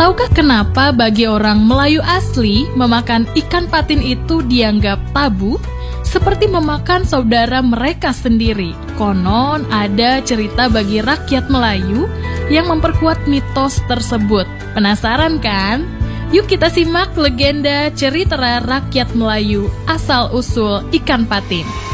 Tahukah kenapa bagi orang Melayu asli memakan ikan patin itu dianggap tabu? Seperti memakan saudara mereka sendiri. Konon ada cerita bagi rakyat Melayu yang memperkuat mitos tersebut. Penasaran kan? Yuk kita simak legenda cerita rakyat Melayu asal-usul ikan patin.